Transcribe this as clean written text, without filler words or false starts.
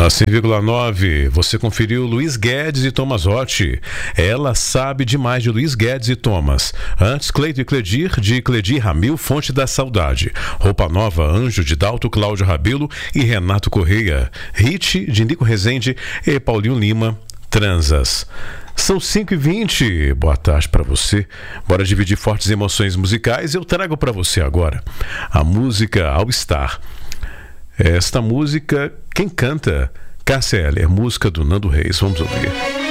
Na 100,9, você conferiu Luiz Guedes e Thomas Roth. Ela sabe demais de Luiz Guedes e Thomas. Antes, Cleito e Cledir, de Cledir Ramil, Fonte da Saudade. Roupa Nova, Anjo, de Dalto, Cláudio Rabelo e Renato Correia. Hit, de Nico Rezende e Paulinho Lima, Transas. São 5h20, boa tarde para você. Bora dividir fortes emoções musicais. Eu trago para você agora a música All Star. Esta música, quem canta? Cássia Eller, música do Nando Reis. Vamos ouvir.